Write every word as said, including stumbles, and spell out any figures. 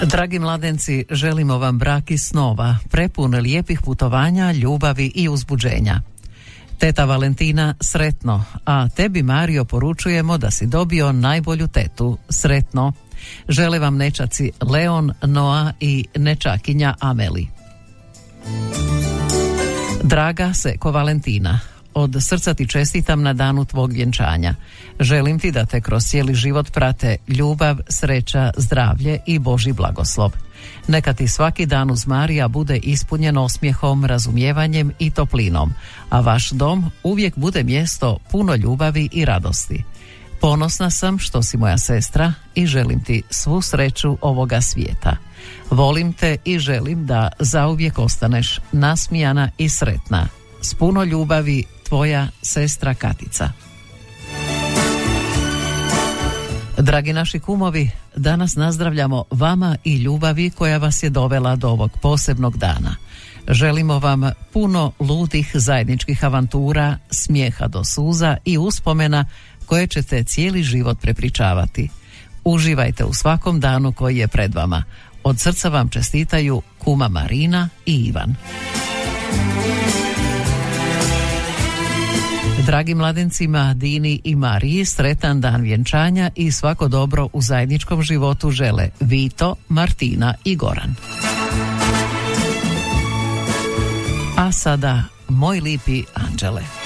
Dragi mladenci, želimo vam brak iz snova, prepun lijepih putovanja, ljubavi i uzbuđenja. Teta Valentina, sretno, a tebi, Mario, poručujemo da si dobio najbolju tetu, sretno. Žele vam nečaci Leon, Noa i nečakinja Ameli. Draga Seko Valentina, od srca ti čestitam na danu tvog vjenčanja. Želim ti da te kroz cijeli život prate ljubav, sreća, zdravlje i Božji blagoslov. Neka ti svaki dan uz Marija bude ispunjen osmijehom, razumijevanjem i toplinom, a vaš dom uvijek bude mjesto puno ljubavi i radosti. Ponosna sam što si moja sestra i želim ti svu sreću ovoga svijeta. Volim te i želim da zauvijek ostaneš nasmijana i sretna. S puno ljubavi, tvoja sestra Katica. Dragi naši kumovi, danas nazdravljamo vama i ljubavi koja vas je dovela do ovog posebnog dana. Želimo vam puno ludih zajedničkih avantura, smijeha do suza i uspomena koje ćete cijeli život prepričavati. Uživajte u svakom danu koji je pred vama. Od srca vam čestitaju kuma Marina i Ivan. Dragi mladencima Dini i Mariji, sretan dan vjenčanja i svako dobro u zajedničkom životu žele Vito, Martina i Goran. A sada, moj lipi anđele.